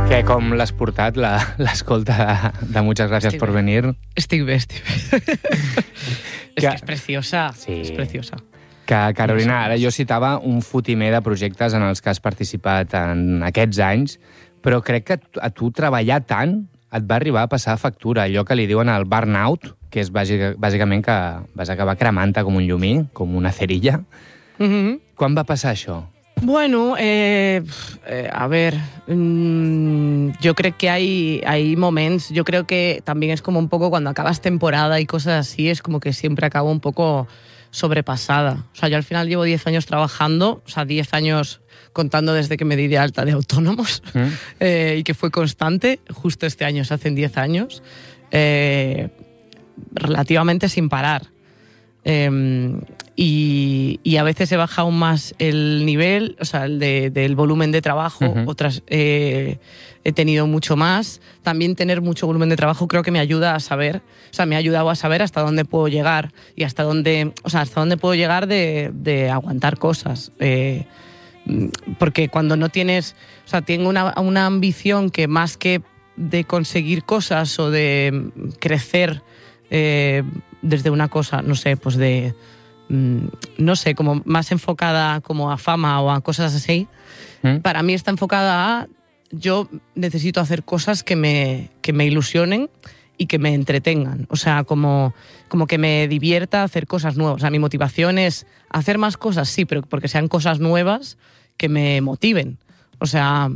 Què, com l'has portat, l'escolta de Muchas gracias por venir? Estic bé. És que és preciosa. Sí. És preciosa. Que, Carolina, ara jo citava un fotimer de projectes en els que has participat en aquests anys, però crec que a tu treballar tant et va arribar a passar factura, allò que li diuen el burnout, que és bàsicament que vas acabar cremant-te com un llumí, com una cerilla. Quan va passar això? Bueno, a ver, yo creo que hay momentos, yo creo que también es como un poco cuando acabas temporada y cosas así, es como que siempre acabo un poco sobrepasada. O sea, yo al final llevo 10 años trabajando, o sea, 10 años contando desde que me di de alta de autónomos, y que fue constante, justo este año se hacen 10 años, relativamente sin parar. Y a veces he bajado aún más el nivel, o sea, del volumen de trabajo. Otras he tenido mucho más. También tener mucho volumen de trabajo creo que me ayuda a saber, o sea, me ha ayudado a saber hasta dónde puedo llegar y hasta dónde puedo llegar de aguantar cosas. Porque cuando no tienes, o sea, tengo una ambición que más que de conseguir cosas o de crecer desde una cosa, no sé, pues no sé, como más enfocada como a fama o a cosas así, para mí está enfocada a yo necesito hacer cosas que me ilusionen y que me entretengan, o sea, como que me divierta hacer cosas nuevas. O sea, mi motivación es hacer más cosas, sí, pero porque sean cosas nuevas que me motiven, o sea,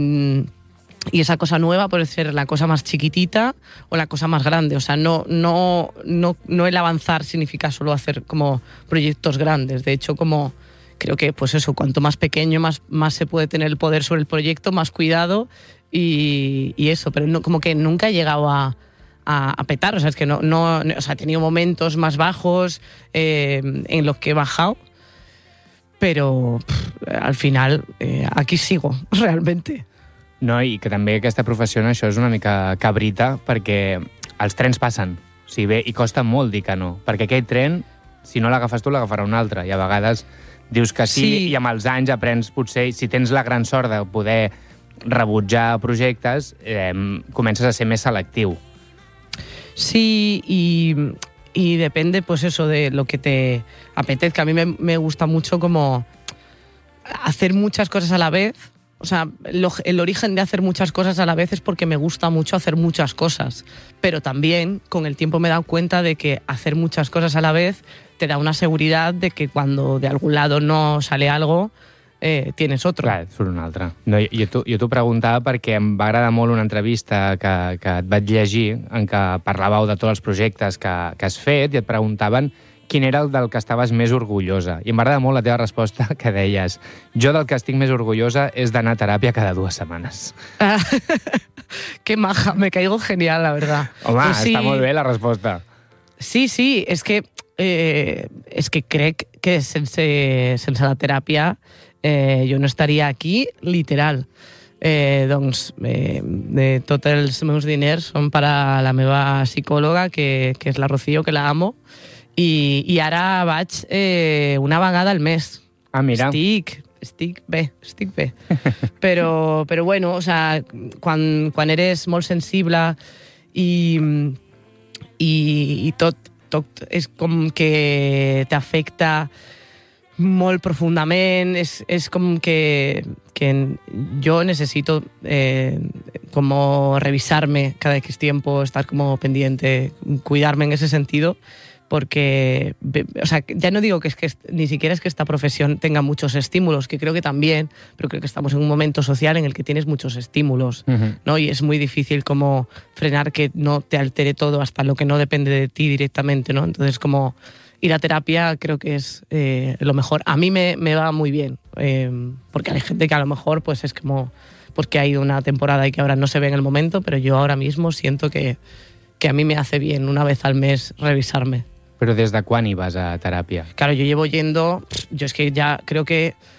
y esa cosa nueva puede ser la cosa más chiquitita o la cosa más grande. O sea, no el avanzar significa solo hacer como proyectos grandes. De hecho, como creo que, pues eso, cuanto más pequeño, más se puede tener el poder sobre el proyecto, más cuidado y eso. Pero no, como que nunca he llegado a petar. O sea, es que no, o sea, he tenido momentos más bajos en los que he bajado, pero al final aquí sigo, realmente. No, i que també aquesta professió, això és una mica cabrita, perquè els trens passen. O sigui, bé, i costa molt dir que no. Perquè aquell tren, si no l'agafes tu, l'agafarà un altre. I a vegades dius que sí, i amb els anys aprens, potser, si tens la gran sort de poder rebutjar projectes, comences a ser més selectiu. Sí, y depende, pues eso, de lo que te apetezca. A mí me gusta mucho como hacer muchas cosas a la vez. O sea, el origen de hacer muchas cosas a la vez es porque me gusta mucho hacer muchas cosas. Pero también, con el tiempo me he dado cuenta de que hacer muchas cosas a la vez te da una seguridad de que cuando de algún lado no sale algo, tienes otro. Clar, surt un altre. No, jo t'ho preguntava perquè em va agradar molt una entrevista que et vaig llegir en què parlàveu de tots els projectes que has fet i et preguntaven quin era el del que estaves més orgullosa. I em va agradar molt la teva resposta, que deies: jo del que estic més orgullosa és d'anar a teràpia cada 2 setmanes. Qué maja, me caigo genial, la verdad. Home, pues sí, està molt bé la resposta. Sí, és que crec que sense la teràpia jo no estaria aquí, literal. Doncs tots els meus diners són per a la meva psicòloga, que és la Rocío, que la amo, i ara vaig una vegada al mes. Ah, mira. Estic bé. Però bueno, o sea, quan eres molt sensible i tot és com que t'afecta molt profundament, és com que yo necesito como revisarme cada X tiempo, estar como pendiente, cuidarme en ese sentido, porque, o sea, ya no digo que es que ni siquiera es que esta profesión tenga muchos estímulos, que creo que también, pero creo que estamos en un momento social en el que tienes muchos estímulos, ¿no? Y es muy difícil como frenar que no te altere todo hasta lo que no depende de ti directamente, ¿no? Entonces, como ir a terapia creo que es lo mejor. A mí me va muy bien, porque hay gente que a lo mejor pues es como porque ha ido una temporada y que ahora no se ve en el momento, pero yo ahora mismo siento que a mí me hace bien una vez al mes revisarme. Però des de quan hi vas a teràpia? Claro, yo llevo yendo, yo es que ya creo que